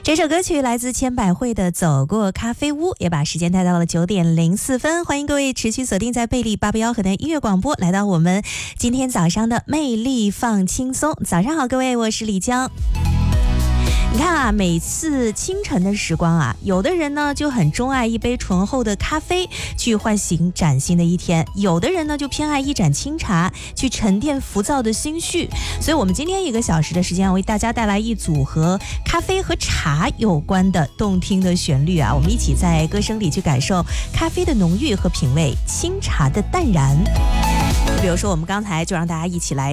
这首歌曲来自千百惠的《走过咖啡屋》，也把时间带到了9点04分。欢迎各位持续锁定在贝利881河南音乐广播，来到我们今天早上的魅力放轻松。早上好，各位，我是李江。你看啊，每次清晨的时光啊，有的人呢就很钟爱一杯醇厚的咖啡，去唤醒崭新的一天；有的人呢就偏爱一盏清茶，去沉淀浮躁的心绪。所以我们今天1个小时的时间，为大家带来一组和咖啡和茶有关的动听的旋律啊，我们一起在歌声里去感受咖啡的浓郁和品味清茶的淡然。比如说我们刚才就让大家一起来